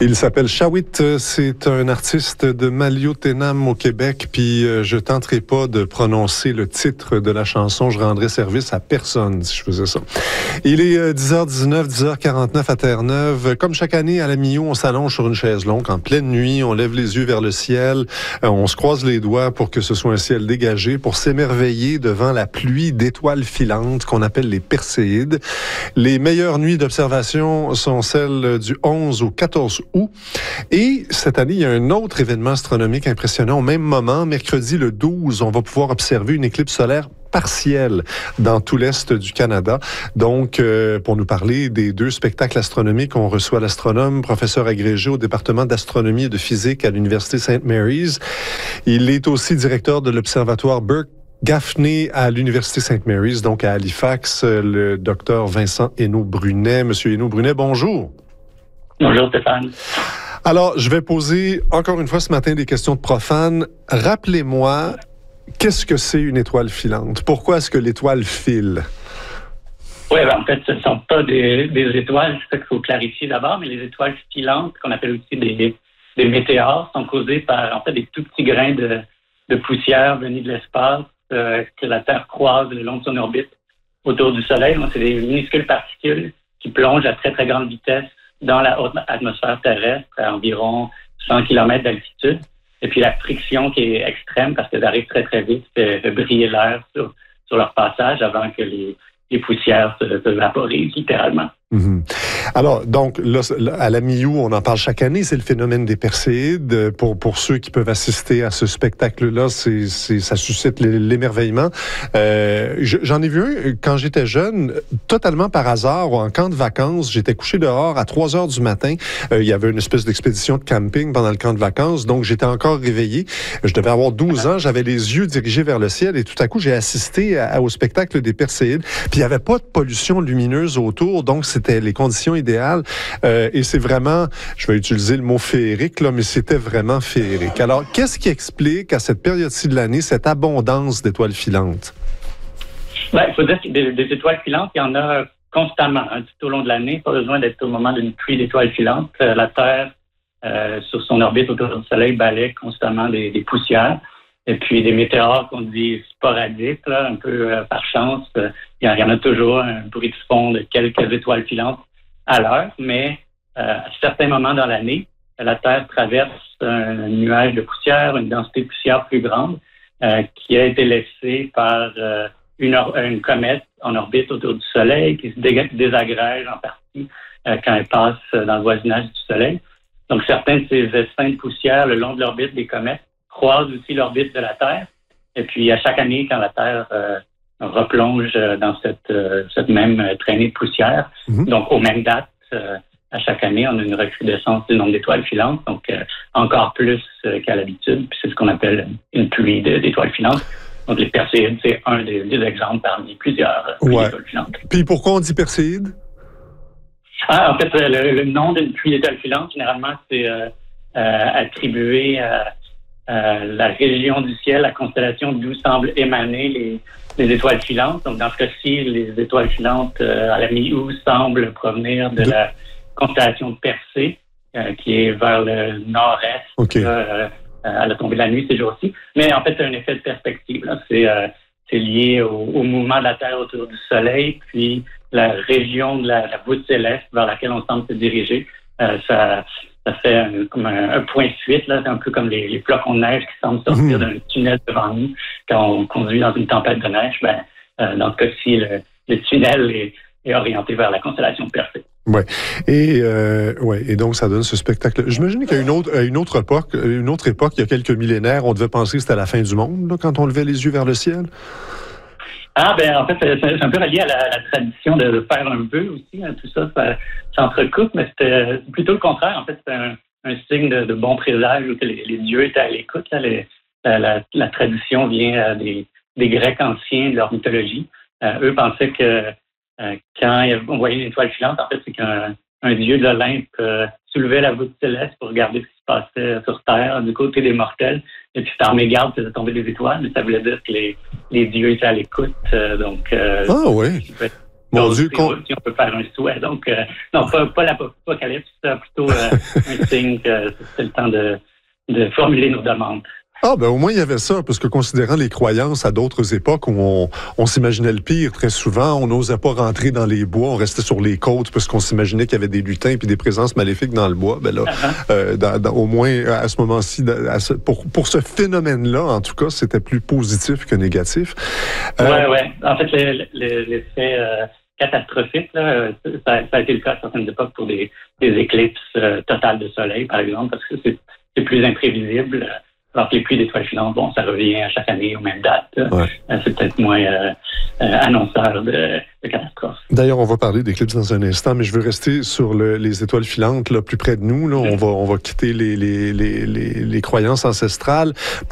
Il s'appelle Shawit, c'est un artiste de Maliotenam au Québec, puis je tenterai pas de prononcer le titre de la chanson, je rendrai service à personne si je faisais ça. Il est 10h19, 10h49 à Terre-Neuve. Comme chaque année, à la mi-août, on s'allonge sur une chaise longue en pleine nuit, on lève les yeux vers le ciel, on se croise les doigts pour que ce soit un ciel dégagé, pour s'émerveiller devant la pluie d'étoiles filantes qu'on appelle les Perséides. Les meilleures nuits d'observation sont celles du 11 au 14 août. Et cette année, il y a un autre événement astronomique impressionnant. Au même moment, mercredi le 12, on va pouvoir observer une éclipse solaire partielle dans tout l'Est du Canada. Donc, pour nous parler des deux spectacles astronomiques, on reçoit l'astronome, professeur agrégé au département d'astronomie et de physique à l'Université St. Mary's. Il est aussi directeur de l'Observatoire Burke Gaffney à l'Université St. Mary's, donc à Halifax, le docteur Vincent Hénault-Brunet. Monsieur Hénault-Brunet, bonjour. Bonjour Stéphane. Alors, je vais poser encore une fois ce matin des questions de profanes. Rappelez-moi, qu'est-ce que c'est une étoile filante? Pourquoi est-ce que l'étoile file? Oui, en fait, ce ne sont pas des étoiles, c'est ça qu'il faut clarifier d'abord, mais les étoiles filantes, qu'on appelle aussi des météores, sont causées par en fait des tout petits grains de poussière venus de l'espace que la Terre croise le long de son orbite autour du Soleil. Donc, c'est des minuscules particules qui plongent à très, très grande vitesse dans la haute atmosphère terrestre à environ 100 km d'altitude. Et puis la friction qui est extrême parce qu'elles arrivent très, très vite fait briller l'air sur leur passage avant que les poussières se vaporisent littéralement. Mm-hmm. Alors, donc, là, à la mi-août, on en parle chaque année, c'est le phénomène des Perséides. Pour ceux qui peuvent assister à ce spectacle-là, ça suscite l'émerveillement. J'en ai vu un quand j'étais jeune, totalement par hasard, en camp de vacances. J'étais couché dehors à 3 heures du matin. Il y avait une espèce d'expédition de camping pendant le camp de vacances, donc j'étais encore réveillé. Je devais avoir 12 ans, j'avais les yeux dirigés vers le ciel et tout à coup, j'ai assisté au spectacle des Perséides. Puis il n'y avait pas de pollution lumineuse autour, donc c'était les conditions idéales. Et c'est vraiment, je vais utiliser le mot féerique, là, mais c'était vraiment féerique. Alors, qu'est-ce qui explique à cette période-ci de l'année cette abondance d'étoiles filantes? Ben, il faut dire que des étoiles filantes, il y en a constamment tout au long de l'année. Pas besoin d'être au moment d'une pluie d'étoiles filantes. La Terre, sur son orbite autour du Soleil, balaie constamment des poussières. Et puis des météores qu'on dit sporadiques, là, un peu par chance. Il y en a toujours un bruit de fond de quelques étoiles filantes à l'heure, mais à certains moments dans l'année, la Terre traverse un nuage de poussière, une densité de poussière plus grande, qui a été laissée par une comète en orbite autour du Soleil, qui se désagrège en partie quand elle passe dans le voisinage du Soleil. Donc certains de ces essaims de poussière le long de l'orbite des comètes croisent aussi l'orbite de la Terre. Et puis, à chaque année, quand la Terre replonge dans cette même traînée de poussière, donc aux mêmes dates, à chaque année, on a une recrudescence du nombre d'étoiles filantes, donc encore plus qu'à l'habitude. Puis c'est ce qu'on appelle une pluie d'étoiles filantes. Donc, les Perséides, c'est un des exemples parmi plusieurs pluies d'étoiles filantes. Puis pourquoi on dit Perséides? En fait, le nom d'une pluie d'étoiles filantes, généralement, c'est attribué à la région du ciel, la constellation d'où semblent émaner les étoiles filantes. Donc, dans ce cas-ci, les étoiles filantes à la mi-août semblent provenir de la constellation de Persée, qui est vers le nord-est, okay. À la tombée de la nuit ces jours-ci. Mais en fait, c'est un effet de perspective. Là. C'est lié au mouvement de la Terre autour du Soleil, puis la région de la voûte céleste vers laquelle on semble se diriger. Ça fait comme un point de fuite, là. C'est un peu comme les flocons de neige qui semblent sortir d'un tunnel devant nous quand on conduit dans une tempête de neige. Dans ce cas-ci, le tunnel est orienté vers la constellation de Persée. Ouais. Et donc ça donne ce spectacle. J'imagine qu'à une autre époque, il y a quelques millénaires, on devait penser que c'était la fin du monde là, quand on levait les yeux vers le ciel. En fait, c'est un peu relié à la tradition de faire un vœu aussi. Tout ça s'entrecoupe, mais c'était plutôt le contraire. En fait, c'était un signe de bon présage où que les dieux étaient à l'écoute. Là, la tradition vient des Grecs anciens, de leur mythologie. Eux pensaient que quand on voyait une étoile filante, en fait, c'est qu'un dieu de l'Olympe soulevait la voûte céleste pour regarder ce qui se passait sur Terre, du côté des mortels. Et puis, par mégarde, faisait tomber des étoiles, mais ça voulait dire que les dieux étaient à l'écoute. Ah oui. Mon Dieu, si on peut faire un souhait. Donc, non, pas l'apocalypse, plutôt un signe que c'est le temps de formuler nos demandes. Ah, ben au moins il y avait ça, parce que considérant les croyances à d'autres époques où on s'imaginait le pire, très souvent, on n'osait pas rentrer dans les bois, on restait sur les côtes parce qu'on s'imaginait qu'il y avait des lutins puis des présences maléfiques dans le bois. Ben là, au moins à ce moment-ci, pour ce phénomène-là, en tout cas, c'était plus positif que négatif. Ouais. En fait, l'effet catastrophique, là, ça a été le cas à certaines époques pour des éclipses totales de soleil, par exemple, parce que c'est plus imprévisible. Alors que les pluies d'étoiles filantes, bon, ça revient à chaque année aux mêmes dates. Ouais. C'est peut-être moins annonceur de catastrophes. D'ailleurs, on va parler d'éclipses dans un instant, mais je veux rester sur les étoiles filantes là, plus près de nous. Là, on va quitter les croyances ancestrales.